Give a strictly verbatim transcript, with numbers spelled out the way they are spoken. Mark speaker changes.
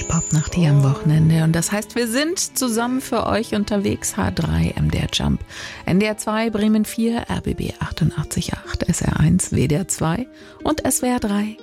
Speaker 1: Die Popnacht hier am Wochenende. Und das heißt, wir sind zusammen für euch unterwegs. H drei, M D R Jump, N D R zwei, Bremen vier, R B B achtundachtzig Komma acht, S R eins, W D R zwei und S W R drei